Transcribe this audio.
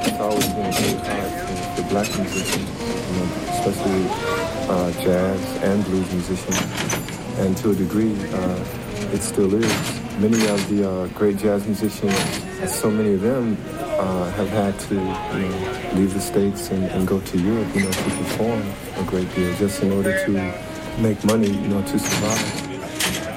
it's always been very hard for black musicians, especially jazz and blues musicians. And to a degree, it still is. Many of the great jazz musicians, so many of them have had to leave the States and go to Europe, to perform a great deal just in order to make money, to survive.